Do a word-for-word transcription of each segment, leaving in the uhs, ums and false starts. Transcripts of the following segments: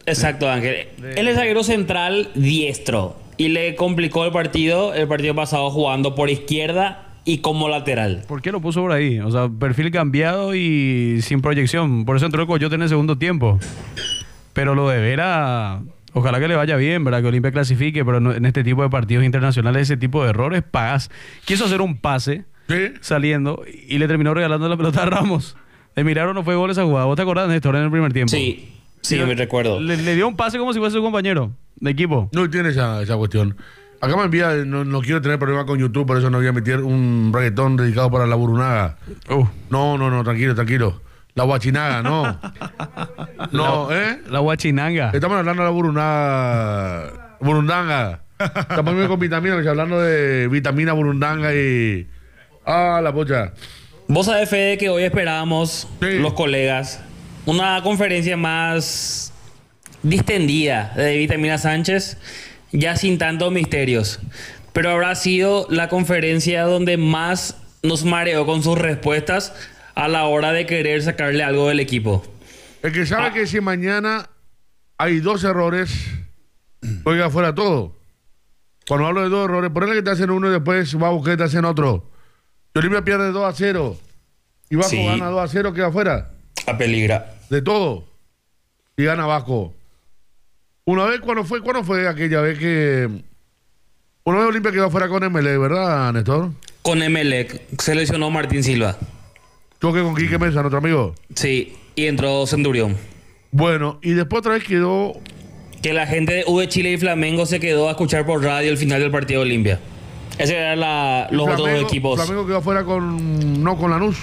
Exacto, Ángel. Él es zaguero central diestro y le complicó el partido el partido pasado jugando por izquierda y como lateral. ¿Por qué lo puso por ahí? O sea, perfil cambiado y sin proyección. Por eso entró el Coyote en el segundo tiempo. Pero lo de Vera, ojalá que le vaya bien, ¿verdad? Que Olimpia clasifique, pero no, en este tipo de partidos internacionales, ese tipo de errores, pagas. Quiso hacer un pase ¿Sí? saliendo y le terminó regalando la pelota a Ramos. De milagro no fue gol esa jugada. ¿Vos te acordás, Néstor, en el primer tiempo? Sí, sí, le, me recuerdo. Le, le dio un pase como si fuese su compañero de equipo. No tiene esa, esa cuestión. Acá me envía, no, no quiero tener problema con YouTube, por eso no voy a emitir un reggaetón dedicado para la Burunaga. Uh. No, no, no, tranquilo, tranquilo. La Huachinaga, no. No, ¿eh? La Huachinanga. Estamos hablando de la Burunaga. Burundanga. Estamos bien con vitaminas, hablando de vitamina Burundanga y... Ah, la pocha. Vos sabés, Fede, que hoy esperábamos, Sí. los colegas, una conferencia más distendida de Vitamina Sánchez, ya sin tantos misterios. Pero habrá sido la conferencia donde más nos mareó con sus respuestas a la hora de querer sacarle algo del equipo. El que sabe Ah. que si mañana hay dos errores, juega fuera todo. Cuando hablo de dos errores, ponele que te hacen uno y después va a buscar y te hacen otro. Si Olimpia pierde dos a cero y Vasco Sí. gana dos a cero, queda fuera. A peligra. De todo. Y gana Vasco. Una vez, ¿cuándo fue? ¿Cuándo fue aquella vez que... Una vez Olimpia quedó fuera con M L E, ¿verdad, Néstor? Con Emelec seleccionó Martín Silva. Choque con Quique Mesa, nuestro amigo. Sí, y entró Centurión. Bueno, y después otra vez quedó... Que la gente de U de Chile y Flamengo se quedó a escuchar por radio el final del partido de Olimpia. Ese eran la- los otros dos equipos. Flamengo quedó fuera con... No, con Lanús.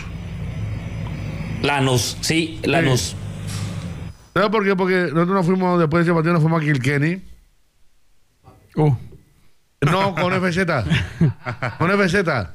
Lanús, sí, Lanús. ¿Sabes por qué? Porque nosotros nos fuimos, después de ese partido, nos fuimos a Kilkenny. Uh. No, con F Z. Con F Z.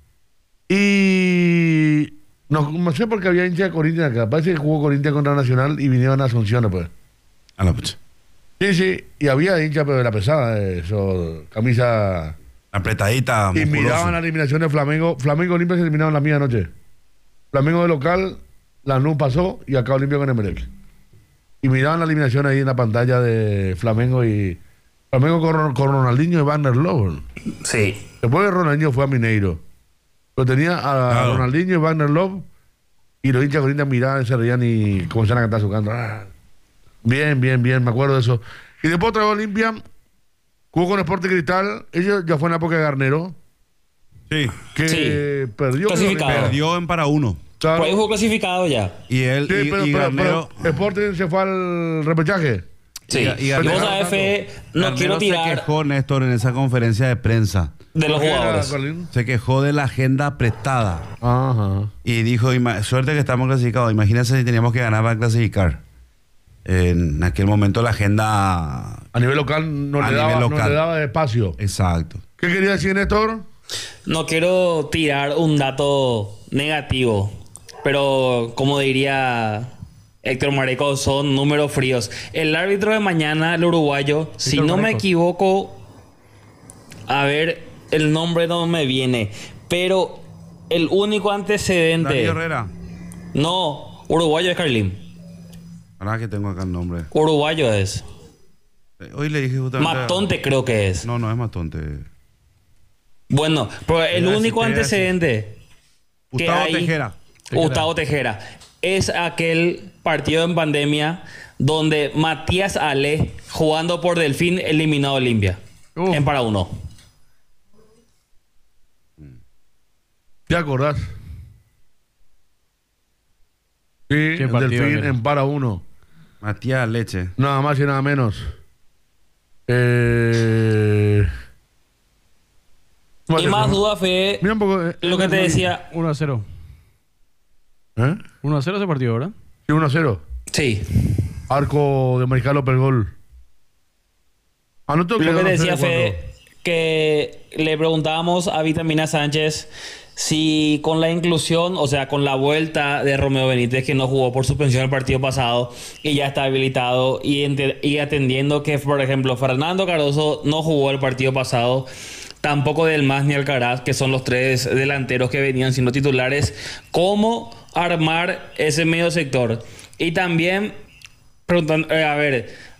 Y... No, no sé por qué había hincha de Corinthians acá. Parece que jugó Corinthians contra Nacional y vinieron a Asunción después. A la pucha. Sí, sí. Y había hincha, pero de la pesada. Eso, camisa... Apretadita, Y musculoso. miraban la eliminación de Flamengo. Flamengo y Olimpia se eliminaron la misma noche. Flamengo de local, Lanús pasó y acá Olimpia con Emelec. Y miraban la eliminación ahí en la pantalla de Flamengo y... Flamengo con, Ron- con Ronaldinho y Wagner Love. Sí. Después de Ronaldinho fue a Mineiro. Pero tenía a Claro. Ronaldinho y Wagner Love y los hinchas Corinthians miraban, se reían y comenzaron a cantar su canto. Ah, bien, bien, bien, me acuerdo de eso. Y después otra vez Olimpia jugó con Sporting Cristal. Ellos ya fue en la época de Garnero, Sí. que Sí. perdió. Clasificado. Olimpia. Perdió en para uno. Claro. Por ahí jugó clasificado ya. Y él Sí, y, pero, y pero- Garnero... pero Sporting se fue al repechaje. Sí. Y- y Y, Garnero vos sabés, tanto. Fede, no Garnero quiero se tirar quejó, Néstor, en esa conferencia de prensa. de los ¿Por qué era, jugadores. Carlín? Se quejó de la agenda apretada. Ajá. Y dijo, "Ima- suerte que estamos clasificados. Imagínense si teníamos que ganar para clasificar. En aquel momento la agenda... A nivel local no, A le, nivel daba, no local. le daba espacio. Exacto. ¿Qué quería decir, Néstor? No quiero tirar un dato negativo, pero como diría Héctor Mareco, son números fríos. El árbitro de mañana, el uruguayo, si Héctor no me Mareco. equivoco, a ver, el nombre no me viene, pero el único antecedente... Darío Herrera. No, uruguayo es Carlín. Ahora que tengo acá el nombre. Uruguayo es. Eh, Hoy le dije justamente... Matonte creo que es. No, no es Matonte. Bueno, pero el Te voy a único decir, te voy a decir. antecedente... que Gustavo hay- Tejera. Gustavo Tejera. Es aquel partido en pandemia donde Matías Ale, jugando por Delfín, eliminó a Olimpia. Uh. En para uno. ¿Te acordás? Sí, ¿Qué el partido Delfín era? en para uno. Matías Leche. Nada más y nada menos. Eh... Y Vale, más no. duda fue Mira un poco. eh, lo que te decía. uno a cero. ¿Eh? uno a cero ese partido, ¿verdad? Sí, uno a cero. Sí. Arco de Mariscal López gol. Anoto Lo que no te sé decía de cuándo. fue que le preguntábamos a Vitamina Sánchez si con la inclusión, o sea, con la vuelta de Romeo Benítez, que no jugó por suspensión el partido pasado y ya está habilitado, y, ente- y atendiendo que, por ejemplo, Fernando Cardoso no jugó el partido pasado, tampoco Del Mas ni Alcaraz, que son los tres delanteros que venían siendo titulares, ¿cómo armar ese medio sector? Y también preguntan, eh, a ver,